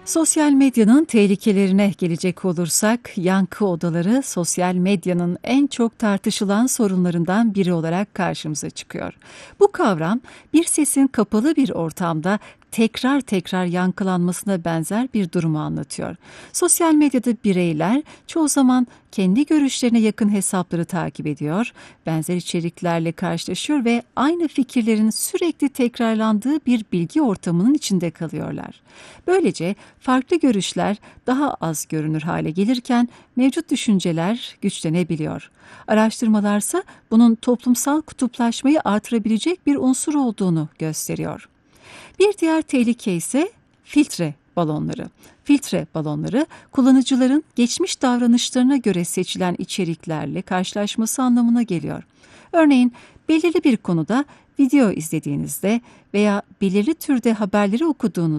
Sosyal medyanın tehlikelerine gelecek olursak, yankı odaları sosyal medyanın en çok tartışılan sorunlarından biri olarak karşımıza çıkıyor. Bu kavram, bir sesin kapalı bir ortamda tekrar tekrar yankılanmasına benzer bir durumu anlatıyor. Sosyal medyada bireyler çoğu zaman kendi görüşlerine yakın hesapları takip ediyor, benzer içeriklerle karşılaşıyor ve aynı fikirlerin sürekli tekrarlandığı bir bilgi ortamının içinde kalıyorlar. Böylece farklı görüşler daha az görünür hale gelirken mevcut düşünceler güçlenebiliyor. Araştırmalarsa bunun toplumsal kutuplaşmayı artırabilecek bir unsur olduğunu gösteriyor. Bir diğer tehlike ise filtre balonları. Filtre balonları, kullanıcıların geçmiş davranışlarına göre seçilen içeriklerle karşılaşması anlamına geliyor. Örneğin belirli bir konuda video izlediğinizde veya belirli türde haberleri okuduğunuzda